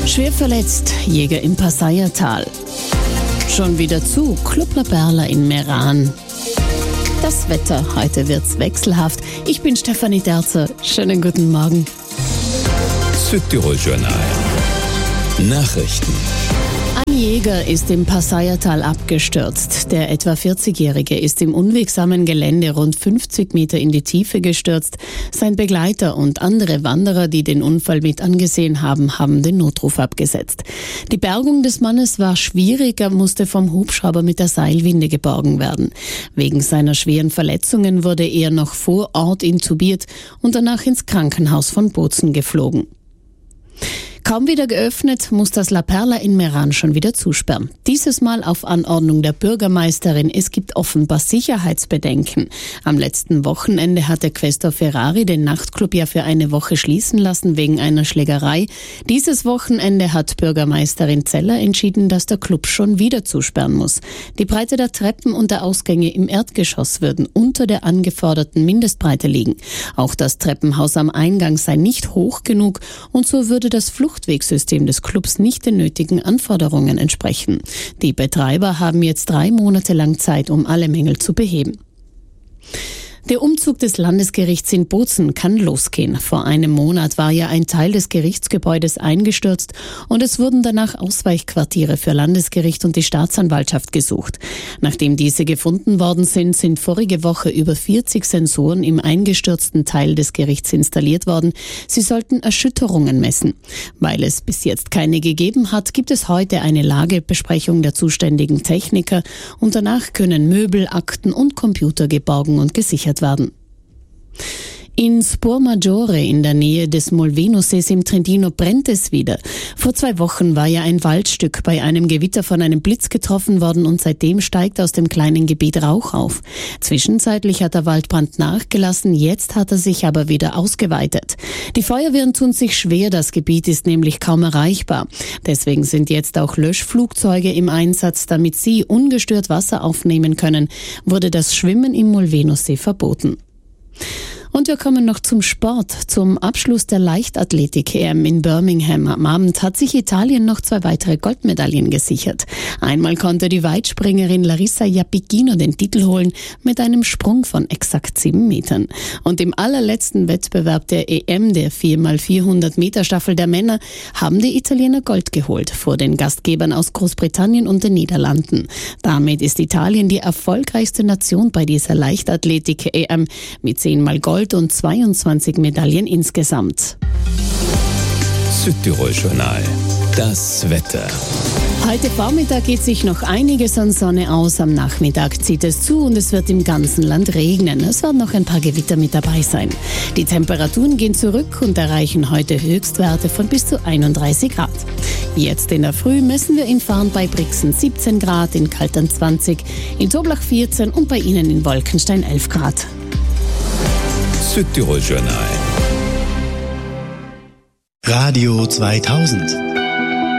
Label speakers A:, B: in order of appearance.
A: Schwer verletzt, Jäger im Passaiertal. Schon wieder zu, Club La Perla in Meran. Das Wetter, heute wird's wechselhaft. Ich bin Stefanie Derzer. Schönen guten Morgen.
B: Südtirol Journal. Nachrichten.
A: Ein Jäger ist im Passaiertal abgestürzt. Der etwa 40-Jährige ist im unwegsamen Gelände rund 50 Meter in die Tiefe gestürzt. Sein Begleiter und andere Wanderer, die den Unfall mit angesehen haben, haben den Notruf abgesetzt. Die Bergung des Mannes war schwierig, er musste vom Hubschrauber mit der Seilwinde geborgen werden. Wegen seiner schweren Verletzungen wurde er noch vor Ort intubiert und danach ins Krankenhaus von Bozen geflogen. Kaum wieder geöffnet, muss das La Perla in Meran schon wieder zusperren. Dieses Mal auf Anordnung der Bürgermeisterin. Es gibt offenbar Sicherheitsbedenken. Am letzten Wochenende hatte Questor Ferrari den Nachtclub ja für eine Woche schließen lassen wegen einer Schlägerei. Dieses Wochenende hat Bürgermeisterin Zeller entschieden, dass der Club schon wieder zusperren muss. Die Breite der Treppen und der Ausgänge im Erdgeschoss würden unter der angeforderten Mindestbreite liegen. Auch das Treppenhaus am Eingang sei nicht hoch genug und so würde das Fluchtwegsystem des Clubs nicht den nötigen Anforderungen entsprechen. Die Betreiber haben jetzt 3 Monate lang Zeit, um alle Mängel zu beheben. Der Umzug des Landesgerichts in Bozen kann losgehen. Vor einem Monat war ja ein Teil des Gerichtsgebäudes eingestürzt und es wurden danach Ausweichquartiere für Landesgericht und die Staatsanwaltschaft gesucht. Nachdem diese gefunden worden sind vorige Woche über 40 Sensoren im eingestürzten Teil des Gerichts installiert worden. Sie sollten Erschütterungen messen. Weil es bis jetzt keine gegeben hat, gibt es heute eine Lagebesprechung der zuständigen Techniker und danach können Möbel, Akten und Computer geborgen und gesichert werden. In Spormaggiore in der Nähe des Molvenosees im Trentino brennt es wieder. Vor 2 Wochen war ja ein Waldstück bei einem Gewitter von einem Blitz getroffen worden und seitdem steigt aus dem kleinen Gebiet Rauch auf. Zwischenzeitlich hat der Waldbrand nachgelassen, jetzt hat er sich aber wieder ausgeweitet. Die Feuerwehren tun sich schwer, das Gebiet ist nämlich kaum erreichbar. Deswegen sind jetzt auch Löschflugzeuge im Einsatz, damit sie ungestört Wasser aufnehmen können, wurde das Schwimmen im Molvenosee verboten. Und wir kommen noch zum Sport. Zum Abschluss der Leichtathletik-EM in Birmingham am Abend hat sich Italien noch 2 weitere Goldmedaillen gesichert. Einmal konnte die Weitspringerin Larissa Jappichino den Titel holen mit einem Sprung von exakt 7 Metern. Und im allerletzten Wettbewerb der EM, der 4x400 Meter Staffel der Männer, haben die Italiener Gold geholt vor den Gastgebern aus Großbritannien und den Niederlanden. Damit ist Italien die erfolgreichste Nation bei dieser Leichtathletik-EM mit 10-mal Gold und 22 Medaillen insgesamt.
B: Südtirol Journal. Das Wetter.
A: Heute Vormittag geht sich noch einiges an Sonne aus. Am Nachmittag zieht es zu und es wird im ganzen Land regnen. Es werden noch ein paar Gewitter mit dabei sein. Die Temperaturen gehen zurück und erreichen heute Höchstwerte von bis zu 31 Grad. Jetzt in der Früh messen wir in Farn bei Brixen 17 Grad, in Kaltern 20, in Toblach 14 und bei Ihnen in Wolkenstein 11 Grad.
B: Südtirol Journal.
C: Radio 2000